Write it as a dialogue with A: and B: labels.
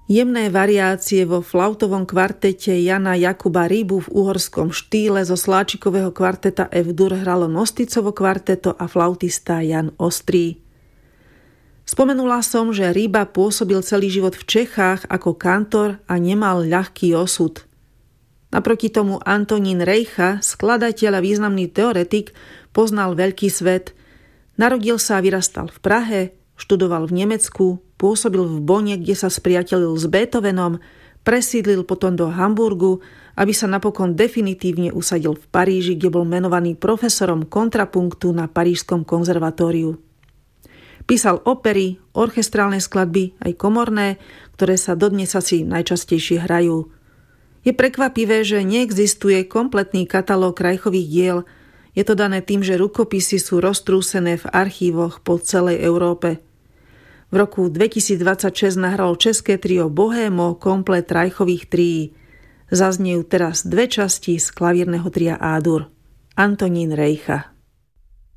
A: Jemné variácie vo flautovom kvartete Jana Jakuba Rybu v uhorskom štýle zo Sláčikového kvarteta F-dur hralo Nosticovo kvarteto a flautista Jan Ostrý. Spomenula som, že Ryba pôsobil celý život v Čechách ako kantor a nemal ľahký osud. Naproti tomu Antonín Rejcha, skladateľ a významný teoretik, poznal veľký svet. Narodil sa a vyrastal v Prahe, študoval v Nemecku, pôsobil v Bonne, kde sa spriatelil s Beethovenom, presídlil potom do Hamburgu, aby sa napokon definitívne usadil v Paríži, kde bol menovaný profesorom kontrapunktu na Parížskom konzervatóriu. Písal opery, orchestrálne skladby, aj komorné, ktoré sa dodnes asi najčastejšie hrajú. Je prekvapivé, že neexistuje kompletný katalóg Reichových diel. Je to dané tým, že rukopisy sú roztrúsené v archívoch po celej Európe. V roku 2026 nahralo české trio Bohémo komplet Reichových trií. Zaznejú teraz dve časti z klavírneho tria A-dur. Antonín Rejcha.